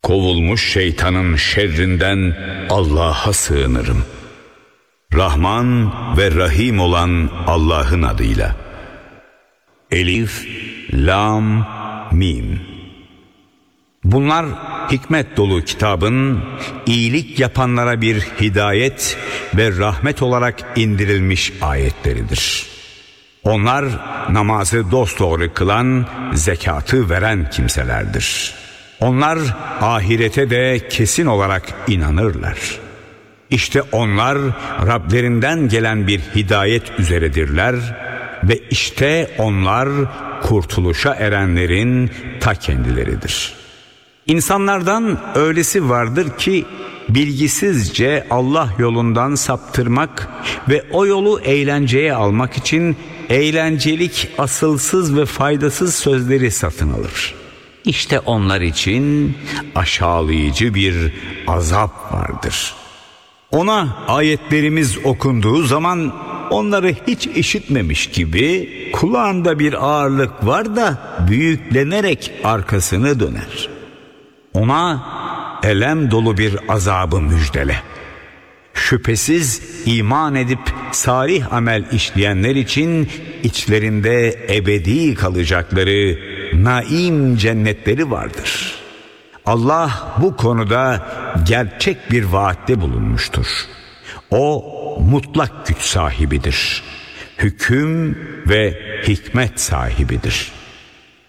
kovulmuş şeytanın şerrinden Allah'a sığınırım. Rahman ve Rahim olan Allah'ın adıyla. Elif, Lam, Mim. Bunlar hikmet dolu kitabın iyilik yapanlara bir hidayet ve rahmet olarak indirilmiş ayetleridir. Onlar namazı dosdoğru kılan, zekatı veren kimselerdir. Onlar ahirete de kesin olarak inanırlar. İşte onlar Rablerinden gelen bir hidayet üzeredirler ve işte onlar kurtuluşa erenlerin ta kendileridir. İnsanlardan öylesi vardır ki bilgisizce Allah yolundan saptırmak ve o yolu eğlenceye almak için eğlencelik, asılsız ve faydasız sözleri satın alır. İşte onlar için aşağılayıcı bir azap vardır. Ona ayetlerimiz okunduğu zaman onları hiç işitmemiş gibi kulağında bir ağırlık var da büyüklenerek arkasını döner. Ona elem dolu bir azabı müjdele. Şüphesiz iman edip salih amel işleyenler için içlerinde ebedi kalacakları naim cennetleri vardır. Allah bu konuda gerçek bir vaatte bulunmuştur. O mutlak güç sahibidir. Hüküm ve hikmet sahibidir.